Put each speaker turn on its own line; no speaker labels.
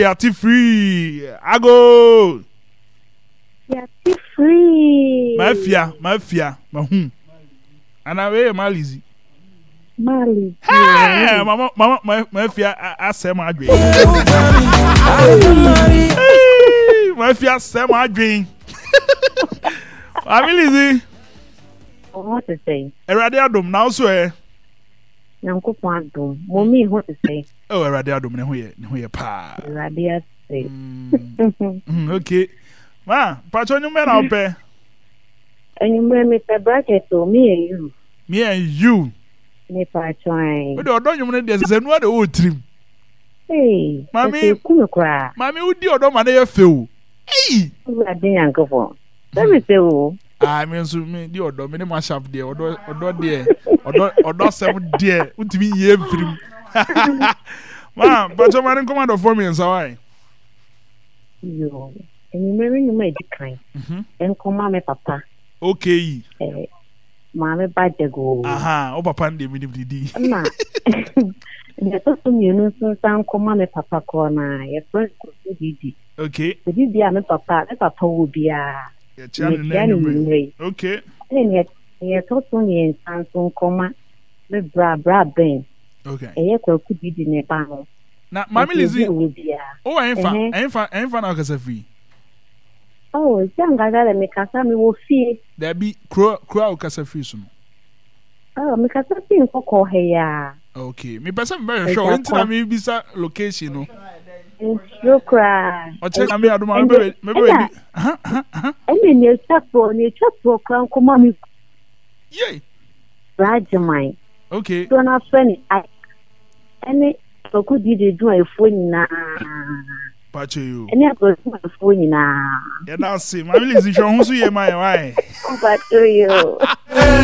Yati free. Ago.
Yati free.
Mafia. Mahum. And I wear Malizi.
Mali.
Hey, mama, Mafia, I say my dream. Mafia, say my dream. Malizi.
What to say?
Eradiadum now, swear.
Nanko Pandum. Mommy, what to say?
Oh, Eradiadum, no, here, pa.
Radia say.
Okay. Ma, patron, you men out there.
And you may make a bracket to me and you.
Me and you.
Me patron.
But don't you want there's another old trim.
Hey,
Mammy,
come cry.
Mammy, would you don't man feel? Hey,
I didn't go for. Let me say, oh.
I mean, so me, the order, many much up there, or dear, or seven dear, would be ye free. Ma, but your man command for me and so I.
You. And you marry you made kind. And come, my papa.
Okay.
Mamma bad the go.
Aha, oh, papa, the minimum D.
Ma. There's also you know, some come, my papa corner, your first good.
Okay.
The Bibi, my papa will be a.
Okay.
And yet, he told me in Samsung, comma, the bra ben.
Okay.
A year could be the Nepal.
Now, Mammy Lizzie
will be a.
Oh, I'm fine, I'll get free.
Oh, it's young guy that make us will see.
There be crow casafisun.
Oh, make us in Coco here.
Okay, me person very sure until me be location.
You cry.
Or tell me, I don't remember.
I mean, you chat for crown, come on.
Yay.
Roger mine.
Okay.
Don't have funny. I any so could you do a phone now?
Patch you.
Any of those phone now.
Yeah, now see, my village is your home, so you my wife.
But to you.